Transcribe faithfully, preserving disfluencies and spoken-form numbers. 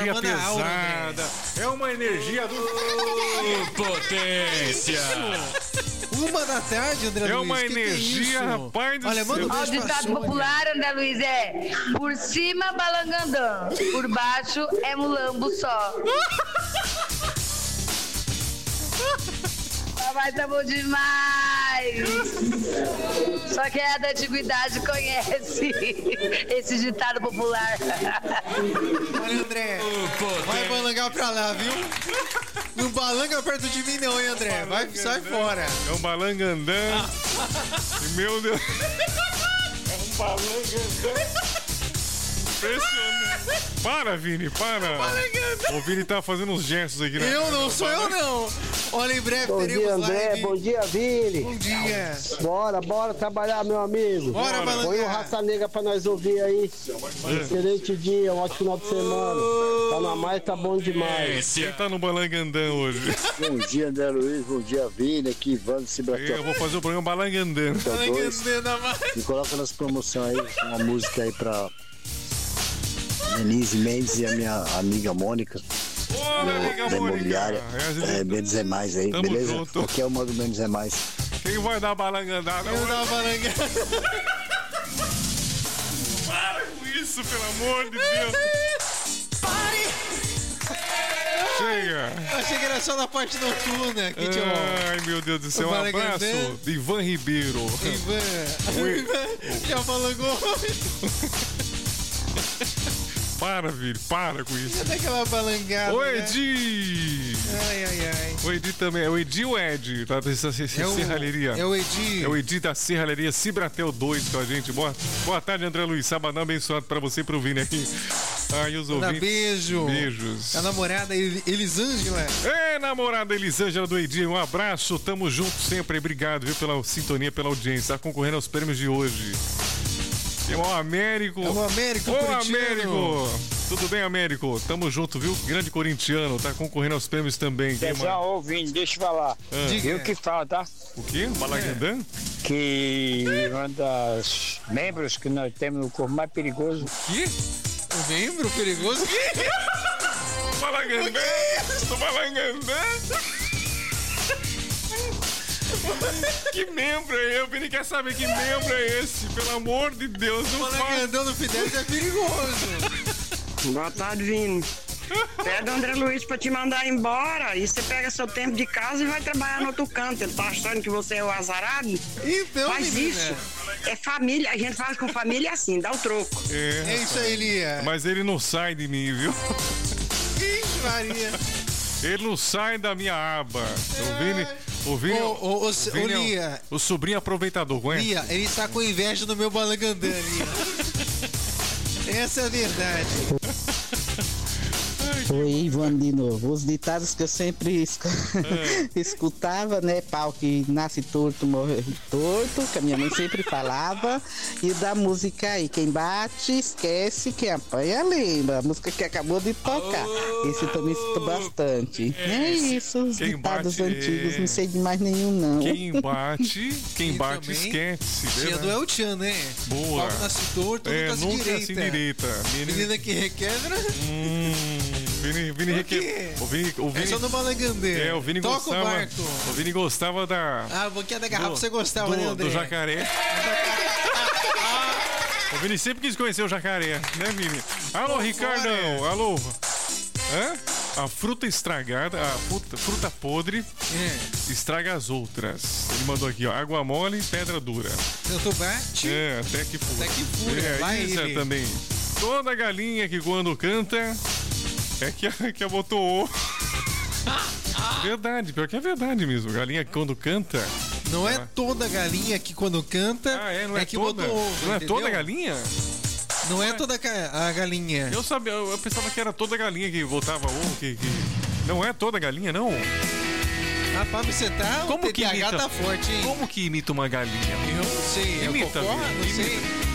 energia manda aula, pesada. É uma energia do potência. Uma da tarde, André É Luiz. uma que energia, que é rapaz do Olha, céu. manda um Ó, o beijo pra ditado Sônia. popular, André Luiz, é: por cima, balangandã, por baixo é mulambo só. Papai tá bom demais. Só quem é da antiguidade conhece esse ditado popular. Olha, André. Vai balangar pra lá, viu? Não balanga perto de mim não, hein, André? Vai, sai fora. É um balangandã. E, meu Deus. É um balangandã. Impressionante. Para, Vini, para. O Vini tá fazendo uns gestos aqui, né? Eu não, sou eu não. Olha, em breve Bom teremos dia, André. live. Bom dia, Vini. Bom dia. Bora, bora trabalhar, meu amigo. Bora, Põe o balangar. Raça Negra pra nós ouvir aí. Excelente dia, um ótimo final de semana. Tá na mais, tá bom demais. Quem tá no balangandã hoje? Bom dia, André Luiz. Bom dia, Vini. Aqui, Ivan de Cibratel. Eu vou fazer o programa balangandã. Balangandã mais. Me coloca nas promoções aí, uma música aí pra Denise Mendes e a minha amiga Mônica. Ô, minha amiga Da imobiliária. Mônica. É, Menos é Mais aí, Tamo beleza? junto. Qualquer uma do Menos é Mais. Quem vai dar balangandada? Eu dar uma balangada. Para com isso, pelo amor de Deus. Chega. Eu achei que era só na parte noturna. Que tinha um... Ai, meu Deus do céu. o Um balangandã. abraço. Ivan Ribeiro. Ivan. Oi. Ivan já balangou. Para, filho. Para com isso. Cadê aquela balangada? Ô, né? Edi. Ai, ai, ai. O Edi também. É o Edi ou Ed? Tá dessa É o, serralheria. é o Edi. É o Edi da Serralheria Cibratel dois com a gente. Boa, boa tarde, André Luiz. Sabadão abençoado pra você e pro Vini aqui. Ai, os Dá ouvintes. beijo. Beijos. A namorada El- Elisângela. É, namorada Elisângela do Edi, um abraço, tamo junto sempre, obrigado, viu, pela sintonia, pela audiência, tá concorrendo aos prêmios de hoje. É o Américo. É o Américo Ô, corintiano. Américo. Tudo bem, Américo? Tamo junto, viu? Grande corintiano, tá concorrendo aos prêmios também. Quem Pessoal, mais? ouvindo, deixa eu falar. Ah. Diga. Eu que falo, tá? O quê? Balagandã? Que uma das membros que nós temos no corpo mais perigoso. Que? O membro perigoso. Balagandã? Do Balagandã? Que membro é esse? O Vini quer saber que membro é esse? Pelo amor de Deus, não fala. Balangandão no Fidelis é perigoso. Boa tarde, Vini. Pede o André Luiz pra te mandar embora e você pega seu tempo de casa e vai trabalhar no outro canto. Ele tá achando que você é o azarado? Então, Faz menina. isso. É família, a gente faz com família assim, dá o troco. É, É isso aí, Lia. mas ele não sai de mim, viu? Ixi, Maria. Ele não sai da minha aba. O Vini. O Vini. Ô, ô, ô, o Vini é o- Lia. o sobrinho aproveitador, conhece? Lia, ele tá com inveja do meu balangandã, Lia. Essa é a verdade. Oi, Ivan de novo. Os ditados que eu sempre es- escutava, né? Pau que nasce torto, morre torto, que a minha mãe sempre falava. E da música aí, quem bate, esquece, quem apanha, lembra. A música que acabou de tocar. Esse eu também escuto bastante. É isso, os Quem ditados bate, antigos, é. não sei de mais nenhum, não. Quem bate, quem E bate, também esquece. Tia Né? do El Chan, né? Boa. Pau nasce torto, É, nunca se nunca direita. se direita. Menina, Menina que requebra, hum, Vini, Vini, Por reque... quê? o Vini, o é Vini, só no balangandê. é, o Vini Toca gostava, o barco. o Vini gostava da Ah, a boquinha da garrafa do, você gostava, do, né, André? do jacaré. O Vini sempre quis conhecer o jacaré, né, Vini? Alô, Tô Ricardão, fora. alô. Hã? A fruta estragada, a fruta, fruta podre É. estraga as outras. Ele mandou aqui, ó, água mole, pedra dura. Tanto bate. É, até que fura. Até que fura, É, vai isso ele. é também. Toda galinha que quando canta é que a, que a botou ovo. Verdade, pior que é verdade mesmo. Galinha que quando canta. Não é Ah. toda galinha que quando canta Ah, é, não é, que toda. botou ovo. Não é entendeu? toda galinha? Não é toda ca- a galinha. Eu sabia, eu eu pensava que era toda galinha que botava ovo, que, que... Não é toda galinha, não? Rapaz, você tá. Como o que T D A H imita? tá forte, hein? Como que imita uma galinha? Eu não sei. É o Imita, cocó? Vini, Não imita. sei.